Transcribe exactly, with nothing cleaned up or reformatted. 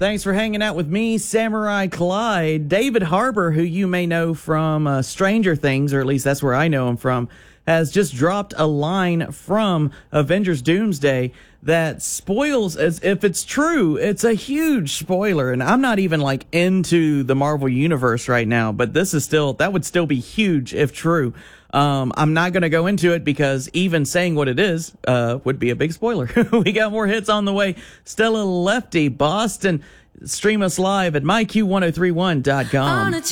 Thanks for hanging out with me, Samurai Clyde. David Harbour, who you may know from uh, Stranger Things, or at least that's where I know him from, has just dropped a line from Avengers Doomsday that spoils, as if it's true, it's a huge spoiler. And I'm not even like into the Marvel Universe right now, but this is still, that would still be huge if true. Um, I'm not going to go into it because even saying what it is uh, would be a big spoiler. We got more hits on the way. Stella Lefty, Boston. Stream us live at my Q ten thirty-one dot com.